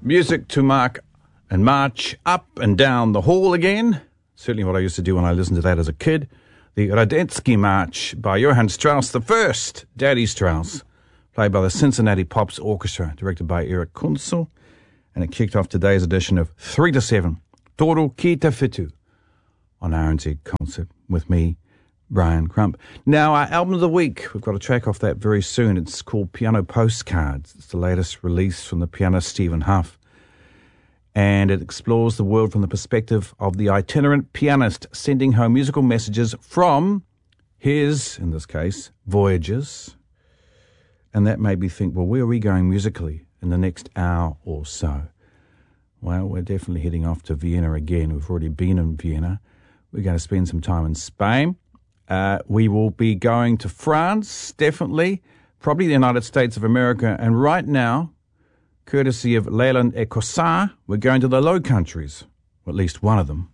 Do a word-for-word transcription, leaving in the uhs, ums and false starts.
Music to mark and march up and down the hall again. Certainly what I used to do when I listened to that as a kid. The Radetzky March by Johann Strauss the First, Daddy Strauss, played by the Cincinnati Pops Orchestra, directed by Eric Kunzel. And it kicked off today's edition of three to seven, Toru Ki Te Whitu, on R N Z Concert with me, Brian Crump. Now, our album of the week, we've got a track off that very soon. It's called Piano Postcards. It's the latest release from the pianist Stephen Huff. And it explores the world from the perspective of the itinerant pianist sending home musical messages from his, in this case, voyages. And that made me think, well, where are we going musically in the next hour or so? Well, we're definitely heading off to Vienna again. We've already been in Vienna. We're going to spend some time in Spain. Uh, we will be going to France, definitely, probably the United States of America, and right now, courtesy of Leyland et Cossard, we're going to the Low Countries, or at least one of them.